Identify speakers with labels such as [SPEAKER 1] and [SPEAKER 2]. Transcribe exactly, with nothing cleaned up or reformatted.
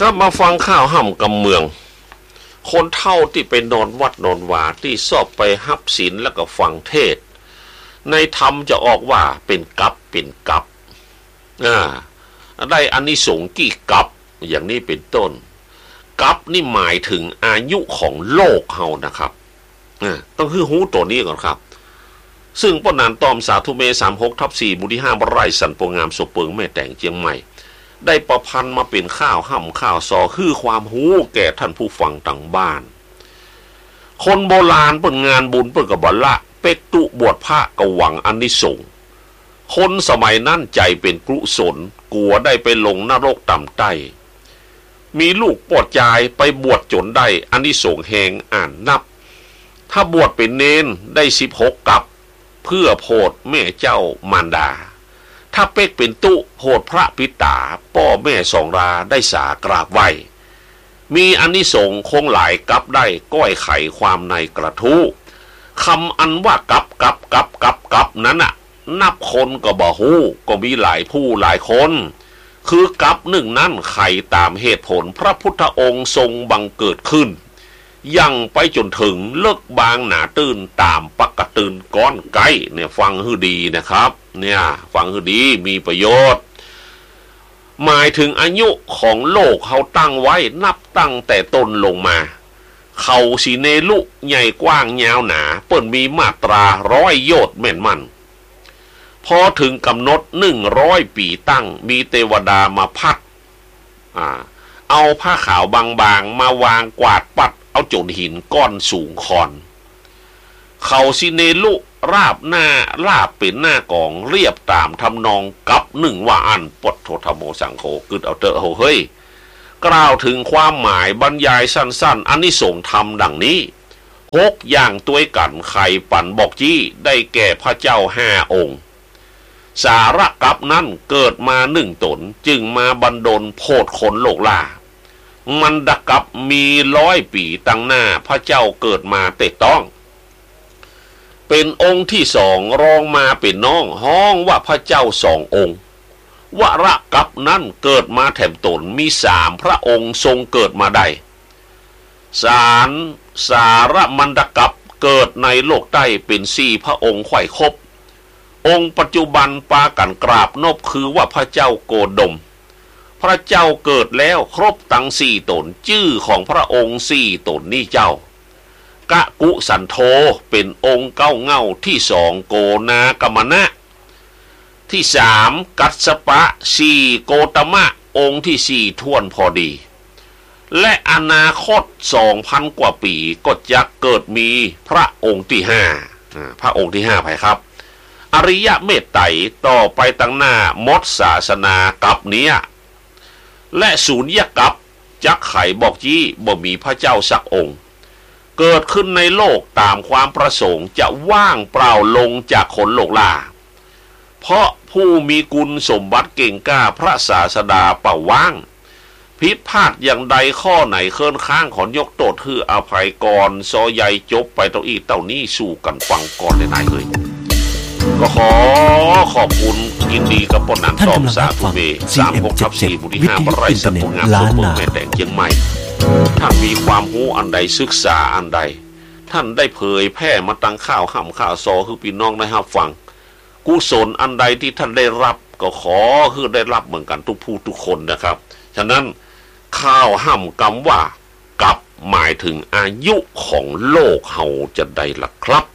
[SPEAKER 1] ก็มาฟังข่าวห่ำกำเมืองคนเฒ่าที่ไปนอนวัดนอนวาที่สอบไปฮับศีลแล้วก็ฟังเทศในธรรมจะออกว่าเป็นกัปเป็นกัปอ่าได้อานิสงส์กี่กัปอย่างนี้เป็นต้นกัปนี่หมายถึงอายุของโลกเฮานะครับอ่าต้องคือหูตัวนี้ก่อนครับซึ่งป้อนานตอมสาธุเมสามหกทับสี่บุรีห้าบไร่สันโปงามสเปิงแม่แต่งเจียงใหม่ได้ประพันธ์มาเป็นข้าวห่ำข้าวซอคือความหูแก่ท่านผู้ฟังต่างบ้านคนโบราณเปิ่นงานบุญเปิ่นกับบละเป็กตุบวชพระกหวังอานิสงส์คนสมัยนั้นใจเป็นกุศลกลัวได้ไปลงนรกต่ำใต้มีลูกปอดใจไปบวชจนได้อานิสงส์แหงอ่านนับถ้าบวชเป็นเนนได้สิบหกกับเพื่อโพดแม่เจ้ามารดาถ้าเป็กเป็นตุโพดพระปิตาพ่อแม่สองราได้สากราบไหวมีอานิสงส์คงหลายกับได้ก้อยไขความในกระทู้คำอันว่ากับกับกับกับกับนั้นน่ะนับคนก็บ่ฮู้ก็มีหลายผู้หลายคนคือกับหนึ่งนั้นไขตามเหตุผลพระพุทธองค์ทรงบังเกิดขึ้นยังไปจนถึงเลิกบางหนาตื่นตามปกตื่นก้อนไก่เนี่ยฟังให้ดีนะครับเนี่ยฟังให้ดีมีประโยชน์หมายถึงอายุของโลกเขาตั้งไว้นับตั้งแต่ต้นลงมาเขาสีเนลุใหญ่กว้างยาวหนาเปิ้นมีมาตราร้อยโยชน์แม่นมันพอถึงกำหนดหนึ่งร้อยปีตั้งมีเทวดามาพัดอ่าเอาผ้าขาวบางๆมาวางกวาดปัดเอาจนหินก้อนสูงคอนเขาสิเนลุราบหน้าราบเป็นหน้ากองเรียบตามทำนองกับหนึ่งว่าอันปดโทธโมสังโฆกึดเอาเตอะเฮ้ยกล่าวถึงความหมายบรรยายสั้นๆอานิสงส์ธรรมดังนี้หกอย่างตัวยกันไข่ปั่นบอกจี้ได้แก่พระเจ้าห้าองค์สาระกับนั้นเกิดมาหนึ่งตนจึงมาบันดลโพดคนโลกล่ามันดกับมีร้อยปีตั้งหน้าพระเจ้าเกิดมาเตะต้องเป็นองค์ที่สองรองมาเป็นน้องห้องว่าพระเจ้าสององค์วระกับนั้นเกิดมาแถมตนมีสามพระองค์ทรงเกิดมาได้สารสารมันดกับเกิดในโลกใต้เป็นสี่พระองค์ไขว่คบองค์ปัจจุบันปากันกราบนบคือว่าพระเจ้าโกดมพระเจ้าเกิดแล้วครบตั้งสี่ตนชื่อของพระองค์สี่ตนนี่เจ้ากะกุสันโธเป็นองค์เก้าเง่าที่สองโกนากมณะที่สามกัสสปะสี่โกตมะองค์ที่สี่ท่วนพอดีและอนาคตสองพันกว่าปีก็จะเกิดมีพระองค์ที่ห้าพระองค์ที่ห้าไปครับอริยเมตไตรต่อไปตั้งหน้ามดศาสนากับเนี้ยและศูนย์กับจักไขบอกจี้บ่มีพระเจ้าสักองค์เกิดขึ้นในโลกตามความประสงค์จะว่างเปล่าลงจากคนโลกล่าเพราะผู้มีกุลสมบัติเก่งกล้าพระศาสดาเป่าว่างผิดพลาดอย่างใดข้อไหนเคินข้างขอนยกโทษคืออภัยก่อนซอใหญ่จบไปเต้าอี้เต้านี้สู่กันฟังก่อนได้ไหนเลยก็ขอขอบคุณยินดีกับปนันตอมสาธุเมสามหกทับสี่บุรีห้าบไร่สันปงามสมบูรณ์แม่แต่งเชียงใหม่ถ้ามีความรู้อันใดศึกษาอันใดท่านได้เผยแพร่มาตั้งข้าวห่ำข้าวซอคือพี่น้องได้รับฟังกุศลอันใดที่ท่านได้รับก็ขอคือได้รับเหมือนกันทุกผู้ทุกคนนะครับฉะนั้นข้าวห่ำกำว่ากับหมายถึงอายุของโลกเฮาจะได้ล่ะครับ